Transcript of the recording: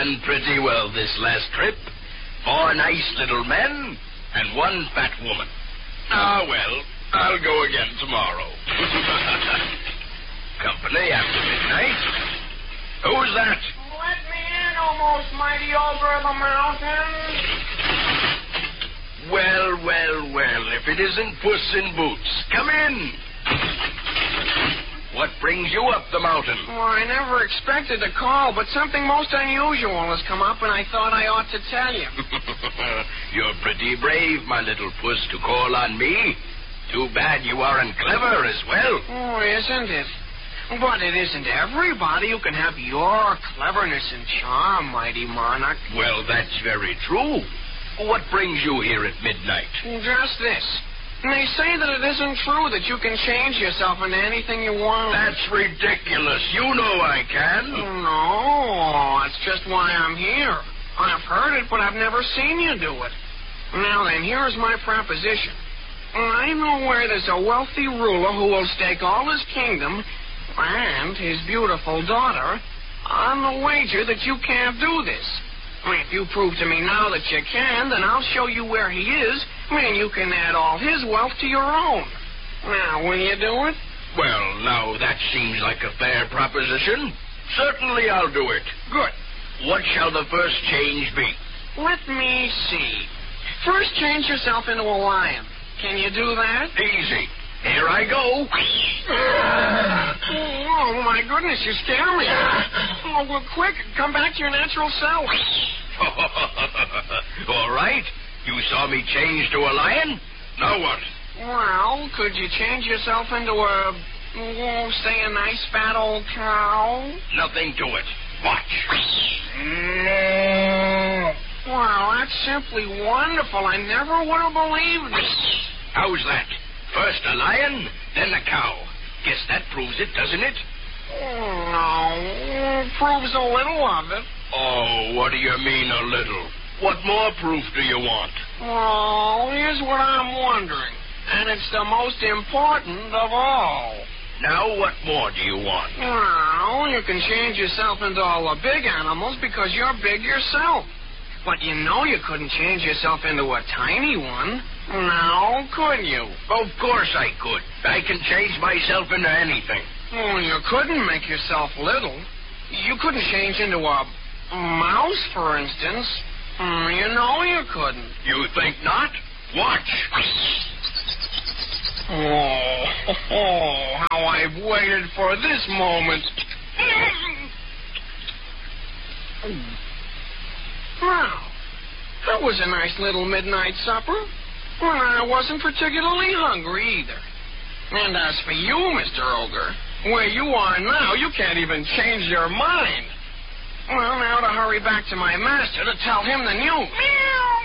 done pretty well this last trip. 4 nice little men and 1 fat woman. Ah, well, I'll go again tomorrow. Company after midnight. Who's that? Let me in, almost mighty ogre of the mountain. Well, if it isn't Puss in Boots. Come in. What brings you up the mountain? Well, I never expected to call, but something most unusual has come up, and I thought I ought to tell you. You're pretty brave, my little puss, to call on me. Too bad you aren't clever as well. Oh, isn't it? But it isn't everybody who can have your cleverness and charm, mighty monarch. Well, that's very true. What brings you here at midnight? Just this. They say that it isn't true that you can change yourself into anything you want. That's ridiculous. You know I can. No, that's just why I'm here. I've heard it, but I've never seen you do it. Now then, here's my proposition. I know where there's a wealthy ruler who will stake all his kingdom and his beautiful daughter on the wager that you can't do this. If you prove to me now that you can, then I'll show you where he is, and you can add all his wealth to your own. Now, will you do it? Well, now, that seems like a fair proposition. Certainly I'll do it. Good. What shall the first change be? Let me see. First, change yourself into a lion. Can you do that? Easy. Here I go. Oh, my goodness, you scare me. Oh, well, quick, come back to your natural self. All right. You saw me change to a lion? Now what? Well, could you change yourself into say a nice fat old cow? Nothing to it. Watch. Wow, that's simply wonderful. I never would have believed it. How's that? First a lion, then a cow. Guess that proves it, doesn't it? No, proves a little of it. Oh, what do you mean a little? What more proof do you want? Oh, here's what I'm wondering, and it's the most important of all. Now, what more do you want? Well, you can change yourself into all the big animals because you're big yourself. But you know you couldn't change yourself into a tiny one. Now, could you? Of course I could. I can change myself into anything. Well, you couldn't make yourself little. You couldn't change into a mouse, for instance. You know you couldn't. You think not? Watch. Oh, how I've waited for this moment. Wow, that was a nice little midnight supper. Well, I wasn't particularly hungry either. And as for you, Mr. Ogre, where you are now, you can't even change your mind. Well, now to hurry back to my master to tell him the news. Meow!